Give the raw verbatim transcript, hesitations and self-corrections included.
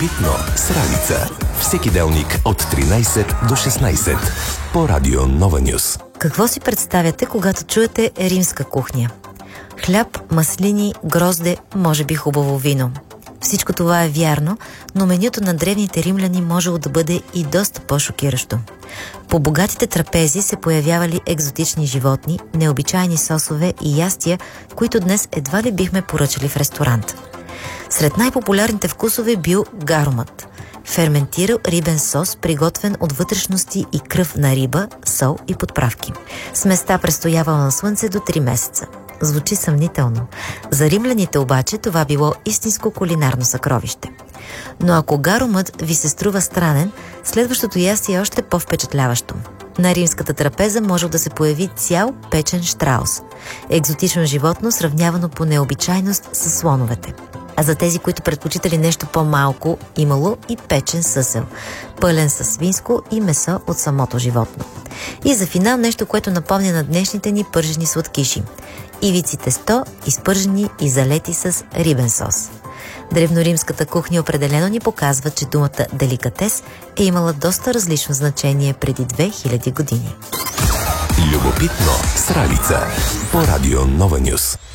Любопитно с Ралица. Всеки делник от тринайсет до шестнайсет по Радио Нова Нюс. Какво си представяте, когато чуете римска кухня? Хляб, маслини, грозде, може би хубаво вино. Всичко това е вярно, но менюто на древните римляни можело да бъде и доста по-шокиращо. По богатите трапези се появявали екзотични животни, необичайни сосове и ястия, които днес едва ли бихме поръчали в ресторант. Сред най-популярните вкусове бил гарумът – ферментирал рибен сос, приготвен от вътрешности и кръв на риба, сол и подправки. Сместа престоявала на слънце до три месеца. Звучи съмнително. За римляните обаче това било истинско кулинарно съкровище. Но ако гарумът ви се струва странен, следващото ястие е още по-впечатляващо. На римската трапеза може да се появи цял печен щраус. Екзотично животно, сравнявано по необичайност с слоновете. А за тези, които предпочитали нещо по-малко, имало и печен съсел, пълен със свинско и месо от самото животно. И за финал нещо, което напомня на днешните ни пържени сладкиши. Ивици тесто, изпържени и залети с рибен сос. Древноримската кухня определено ни показва, че думата деликатес е имала доста различно значение преди две хиляди години. Любопитно с Ралица по Радио Нова Нюс.